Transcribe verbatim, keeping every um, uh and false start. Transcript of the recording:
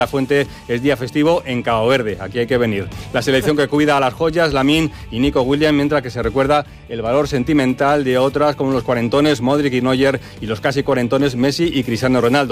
La Fuente es día festivo en Cabo Verde, aquí hay que venir. La selección que cuida a las joyas, Lamine y Nico Williams, mientras que se recuerda el valor sentimental de otras como los cuarentones Modric y Neuer y los casi cuarentones Messi y Cristiano Ronaldo.